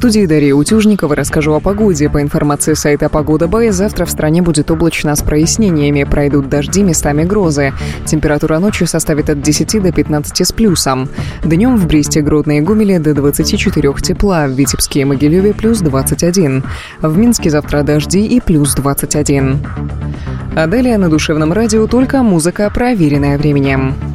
студии Дарья Утюжникова расскажу о погоде. По информации сайта Погода.бай, завтра в стране будет облачно с прояснениями. Пройдут дожди, местами грозы. Температура ночью составит от 10 до 15 с плюсом. Днем в Бресте, Гродно и Гомеле до 24 тепла. В Витебске и Могилеве плюс 21. В Минске завтра дожди и плюс 21. А далее на Душевном радио только музыка, проверенная временем.